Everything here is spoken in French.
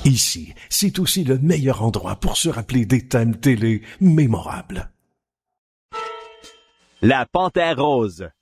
Ici, c'est aussi le meilleur endroit pour se rappeler des thèmes télé mémorables. La Panthère Rose.